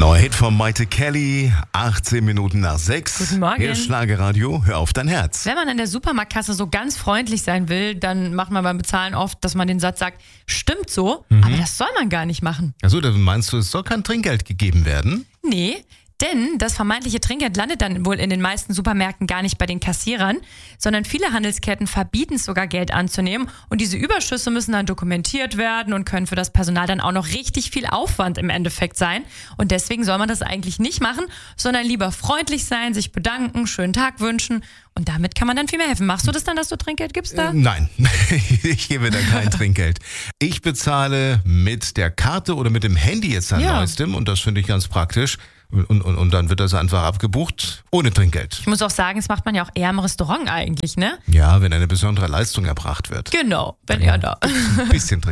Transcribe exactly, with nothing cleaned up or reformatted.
Neuer Hit von Maite Kelly, achtzehn Minuten nach sechs. Guten Morgen. Hier ist Schlagerradio, hör auf dein Herz. Wenn man an der Supermarktkasse so ganz freundlich sein will, dann macht man beim Bezahlen oft, dass man den Satz sagt, stimmt so, mhm. aber das soll man gar nicht machen. Achso, dann meinst du, es soll kein Trinkgeld gegeben werden? Nee, denn das vermeintliche Trinkgeld landet dann wohl in den meisten Supermärkten gar nicht bei den Kassierern, sondern viele Handelsketten verbieten es sogar, Geld anzunehmen. Und diese Überschüsse müssen dann dokumentiert werden und können für das Personal dann auch noch richtig viel Aufwand im Endeffekt sein. Und deswegen soll man das eigentlich nicht machen, sondern lieber freundlich sein, sich bedanken, schönen Tag wünschen. Und damit kann man dann viel mehr helfen. Machst du das dann, dass du Trinkgeld gibst da? Äh, nein, ich gebe da kein Trinkgeld. Ich bezahle mit der Karte oder mit dem Handy jetzt an Ja. neuestem und das finde ich ganz praktisch. Und, und, und dann wird das einfach abgebucht, ohne Trinkgeld. Ich muss auch sagen, das macht man ja auch eher im Restaurant eigentlich, ne? Ja, wenn eine besondere Leistung erbracht wird. Genau, wenn er da. Ein bisschen Trinkgeld.